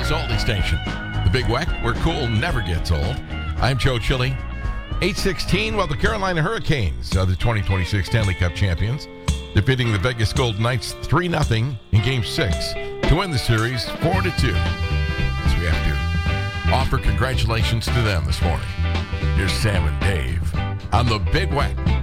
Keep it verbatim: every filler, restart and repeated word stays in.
Salty Station. The Big Weck, where cool never gets old. I'm Joe Chili. eight sixteen, well, the Carolina Hurricanes are the twenty twenty-six Stanley Cup champions, defeating the Vegas Golden Knights three nothing in Game six to win the series four to two. So we have to offer congratulations to them this morning. Here's Sam and Dave on the Big Weck.